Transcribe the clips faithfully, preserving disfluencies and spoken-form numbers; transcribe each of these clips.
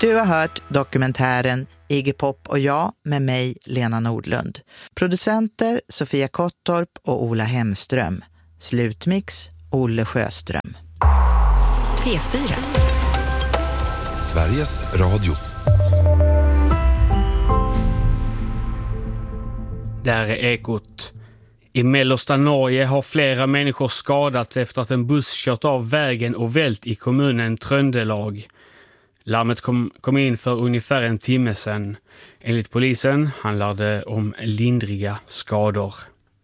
Du har hört dokumentären Iggy Pop och jag med mig, Lena Nordlund. Producenter Sofia Kottorp och Ola Hemström. Slutmix Olle Sjöström. P fyra. Sveriges Radio. Där är Ekot. I mellersta Norge har flera människor skadats efter att en buss kört av vägen och vält i kommunen Tröndelag. Larmet kom, kom in för ungefär en timme sedan. Enligt polisen handlar det om lindriga skador.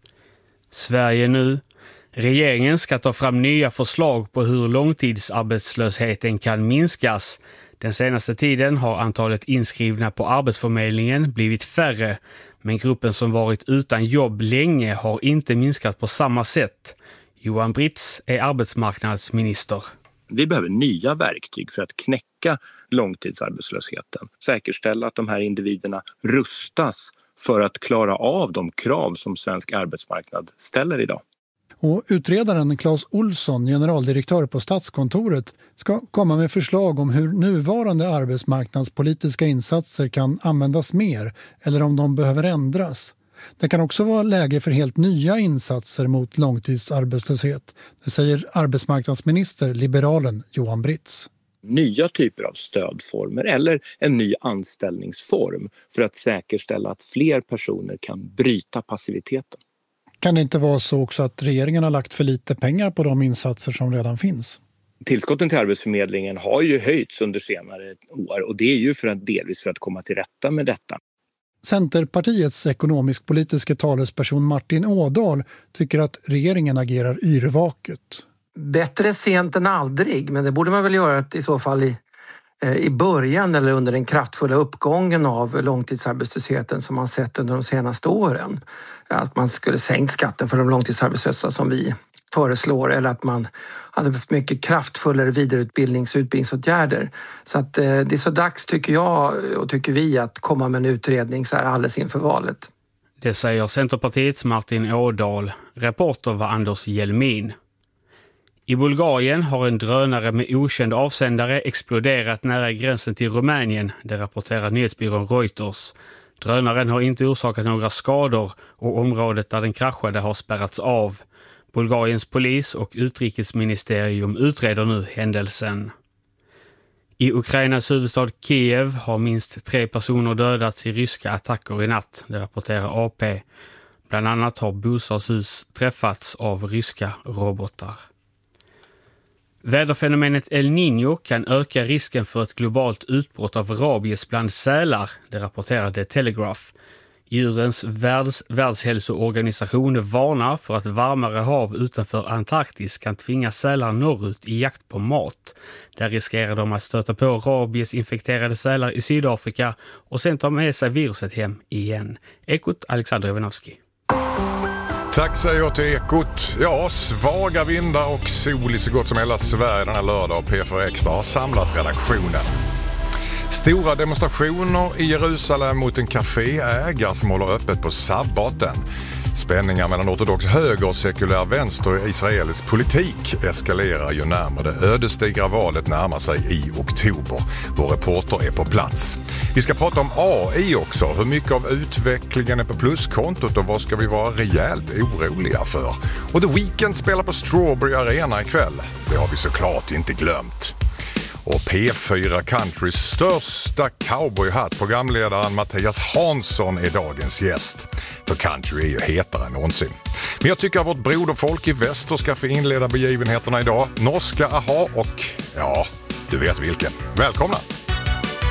Sverige nu. Regeringen ska ta fram nya förslag på hur långtidsarbetslösheten kan minskas. Den senaste tiden har antalet inskrivna på Arbetsförmedlingen blivit färre, men gruppen som varit utan jobb länge har inte minskat på samma sätt. Johan Britz är arbetsmarknadsminister. Vi behöver nya verktyg för att knäcka långtidsarbetslösheten. Säkerställa att de här individerna rustas för att klara av de krav som svensk arbetsmarknad ställer idag. Och utredaren Claes Olsson, generaldirektör på Statskontoret, ska komma med förslag om hur nuvarande arbetsmarknadspolitiska insatser kan användas mer eller om de behöver ändras. Det kan också vara läge för helt nya insatser mot långtidsarbetslöshet. Det säger arbetsmarknadsminister, liberalen Johan Britz. Nya typer av stödformer eller en ny anställningsform för att säkerställa att fler personer kan bryta passiviteten. Kan det inte vara så också att regeringen har lagt för lite pengar på de insatser som redan finns? Tillskotten till Arbetsförmedlingen har ju höjts under senare år och det är ju för att, delvis för att komma till rätta med detta. Centerpartiets ekonomisk-politiska talesperson Martin Ådahl tycker att regeringen agerar yrvaket. Bättre sent än aldrig, men det borde man väl göra i så fall i, i början eller under den kraftfulla uppgången av långtidsarbetslösheten som man sett under de senaste åren. Att man skulle sänkt skatten för de långtidsarbetslösa som vi föreslår eller att man hade haft mycket kraftfullare vidareutbildnings- och utbildningsåtgärder. Så att det är så dags tycker jag och tycker vi att komma med en utredning så här alldeles inför valet. Det säger Centerpartiets Martin Ådahl. Reporter var Anders Jelmin. I Bulgarien har en drönare med okänd avsändare exploderat nära gränsen till Rumänien, det rapporterar nyhetsbyrån Reuters. Drönaren har inte orsakat några skador och området där den kraschade har spärrats av. Bulgariens polis och utrikesministerium utreder nu händelsen. I Ukrainas huvudstad Kiev har minst tre personer dödats i ryska attacker i natt, det rapporterar A P. Bland annat har bostadshus träffats av ryska robotar. Väderfenomenet El Niño kan öka risken för ett globalt utbrott av rabies bland sälar, det rapporterar The Telegraph. Djurens världs, världshälsoorganisation varnar för att varmare hav utanför Antarktis kan tvinga sälar norrut i jakt på mat. Där riskerar de att stöta på rabiesinfekterade sälar i Sydafrika och sen ta med sig viruset hem igen. Ekot, Alexander Ivanovski. Tack säger jag till Ekot. Ja, svaga vindar och sol i så gott som hela Sverige den här lördag. P fyra Extra har samlat redaktionen. Stora demonstrationer i Jerusalem mot en kaféägare som håller öppet på sabbaten. Spänningar mellan ortodox höger och sekulär vänster i israelisk politik eskalerar ju närmare det ödesdigra valet närmar sig i oktober. Vår reporter är på plats. Vi ska prata om A I också. Hur mycket av utvecklingen är på pluskontot och vad ska vi vara rejält oroliga för? Och The Weeknd spelar på Strawberry Arena ikväll. Det har vi såklart inte glömt. Och P fyra Countrys största cowboyhatt, programledaren Mattias Hansson, är dagens gäst. För country är ju hetare än någonsin. Men jag tycker att vårt broderfolk i väster ska få inleda begivenheterna idag. Norska A H A och, ja, du vet vilken. Välkomna!